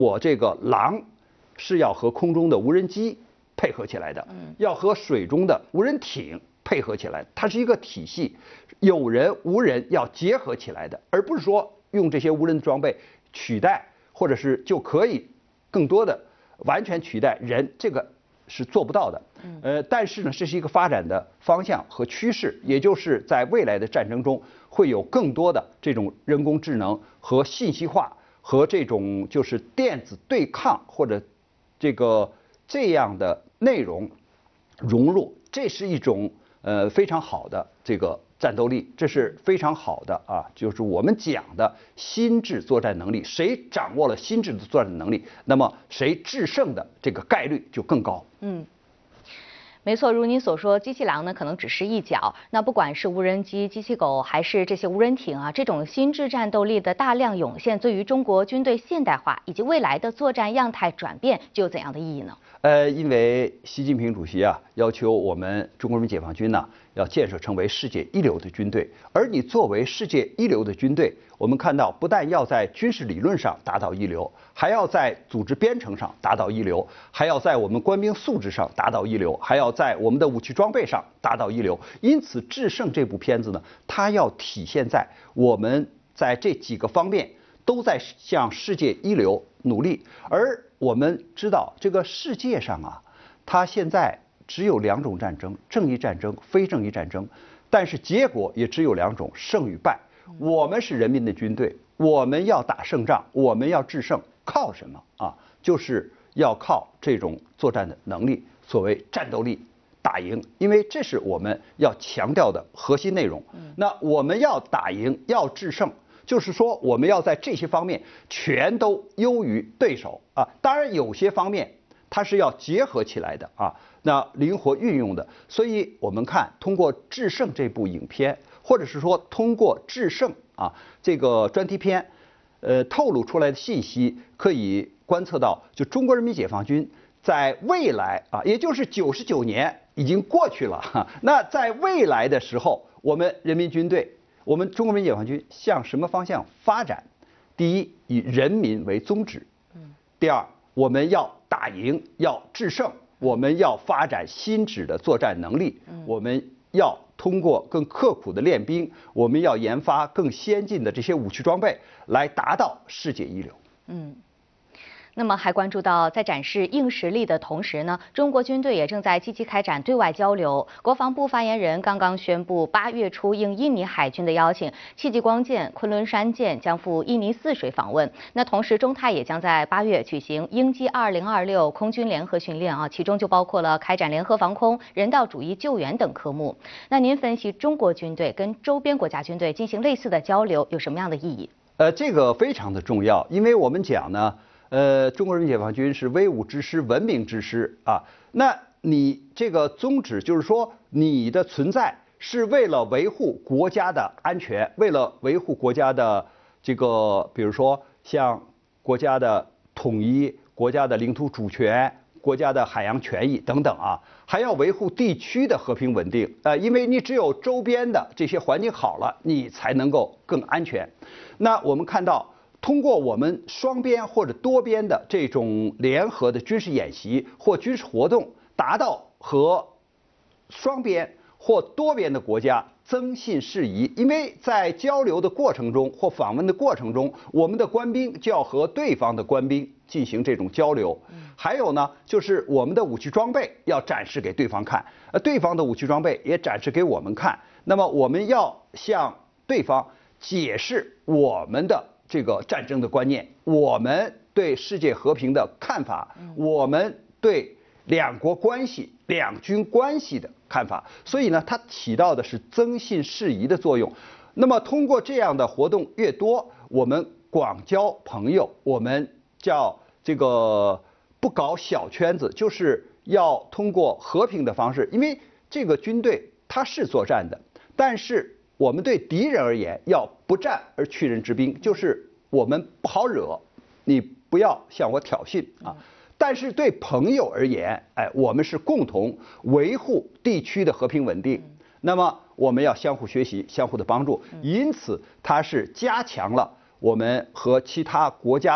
我这个狼是要和空中的无人机配合起来的，要和水中的无人艇配合起来，它是一个体系，有人无人要结合起来的，而不是说用这些无人装备取代，或者是就可以更多的完全取代人，这个是做不到的。但是呢，这是一个发展的方向和趋势，也就是在未来的战争中会有更多的这种人工智能和信息化和这种就是电子对抗或者这样的内容融入，这是一种非常好的这个战斗力，这是非常好的啊，就是我们讲的心智作战能力。谁掌握了心智的作战能力，那么谁制胜的这个概率就更高。 没错，如您所说，机器狼呢可能只是一角。那不管是无人机、机器狗，还是这些无人艇啊，这种心智战斗力的大量涌现，对于中国军队现代化以及未来的作战样态转变，具有怎样的意义呢？ 因为习近平主席啊要求我们中国人民解放军呢要建设成为世界一流的军队，而你作为世界一流的军队，我们看到不但要在军事理论上达到一流，还要在组织编程上达到一流，还要在我们官兵素质上达到一流，还要在我们的武器装备上达到一流。因此，《制胜》这部片子呢，它要体现在我们在这几个方面都在向世界一流努力。而我们知道，这个世界上啊，它现在只有2种战争：正义战争、非正义战争。但是结果也只有2种：胜与败。我们是人民的军队，我们要打胜仗，我们要制胜，靠什么啊？就是要靠这种作战的能力，所谓战斗力打赢。因为这是我们要强调的核心内容。那我们要打赢，要制胜。就是说，我们要在这些方面全都优于对手啊。当然，有些方面它是要结合起来的啊，那灵活运用的。所以我们看，通过《制胜》这部影片，或者是说通过《制胜》啊这个专题片，透露出来的信息，可以观测到，就中国人民解放军在未来啊，也就是99年已经过去了。那在未来的时候，我们人民军队。我们中国人民解放军向什么方向发展？第一，以人民为宗旨；第二，我们要打赢，要制胜，我们要发展新质的作战能力，我们要通过更刻苦的练兵，我们要研发更先进的这些武器装备，来达到世界一流。 那么还关注到，在展示硬实力的同时呢，中国军队也正在积极开展对外交流。国防部发言人刚刚宣布，8月初应印尼海军的邀请，戚继光舰、昆仑山舰将赴印尼泗水访问。那同时，中泰也将在8月举行鹰击2026空军联合训练啊，其中就包括了开展联合防空、人道主义救援等科目。那您分析中国军队跟周边国家军队进行类似的交流有什么样的意义？ 这个非常的重要，因为我们讲呢。中国人民解放军是威武之师、文明之师啊。那你这个宗旨就是说，你的存在是为了维护国家的安全，为了维护国家的这个，比如说像国家的统一、国家的领土主权、国家的海洋权益等等啊，还要维护地区的和平稳定。因为你只有周边的这些环境好了，你才能够更安全。那我们看到。通过我们双边或者多边的这种联合的军事演习或军事活动，达到和双边或多边的国家增信事宜。因为在交流的过程中或访问的过程中，我们的官兵就要和对方的官兵进行这种交流。还有呢，就是我们的武器装备要展示给对方看，对方的武器装备也展示给我们看。那么我们要向对方解释我们的。这个战争的观念，我们对世界和平的看法，我们对两国关系、两军关系的看法，所以呢，它起到的是增信事宜的作用。那么，通过这样的活动越多，我们广交朋友，我们叫这个不搞小圈子，就是要通过和平的方式，因为这个军队它是作战的，但是。我们对敌人而言，要不战而屈人之兵，就是我们不好惹，你不要向我挑衅啊。但是对朋友而言，我们是共同维护地区的和平稳定。那么我们要相互学习，相互的帮助，因此它是加强了我们和其他国家的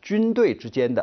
军队之间的